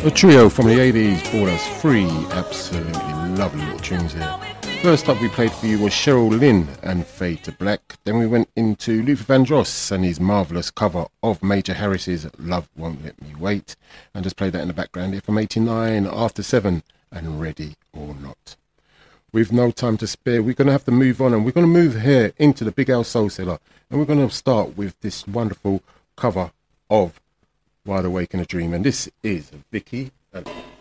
A trio from the 80s brought us three absolutely lovely little tunes here. First up we played for you was Cheryl Lynn and Fade to Black. Then we went into Luther Vandross and his marvellous cover of Major Harris's Love Won't Let Me Wait. And just played that in the background here from 89, After 7 and Ready or Not. With no time to spare, we're going to have to move on, and we're going to move here into the Big Al Soul Cellar. And we're going to start with this wonderful cover of Wide Awake in a Dream. And this is Vicky.